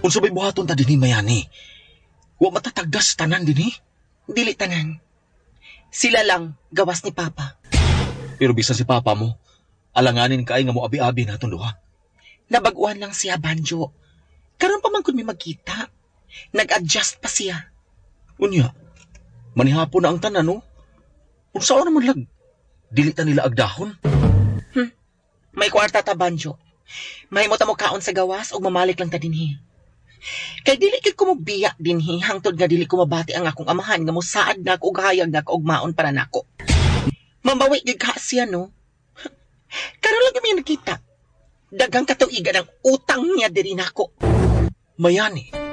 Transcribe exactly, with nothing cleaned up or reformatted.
Kung sabay buhaton ta dinhi mayani, wa matatagas tanan dinhi. Dili tanan. Sila lang, gawas ni Papa. Pero bisan si papa mo, alanganin kaay nga mo abi-abi naton duha. Nabaguan lang siya, Banjo. Karon pa man kun may magkita. Nag-adjust pa siya. Unya, manihapon na ang tanan, no? Kung saan naman lag, dili ta nila agdahon. Hmm. May kwarta ta, Banjo. May mo ta mo kaon sa gawas o mamalik lang ta dinhi. Kay dili kid ko mo biyak dinhi hangtod nga dili ko mabati ang akong amahan nga mosaad na ako og hayag na og maon para nako. Mambawi gid ka siya, no? Karon lang kami nakita. Dagang katuigan ang utang niya diri nako. Mayani,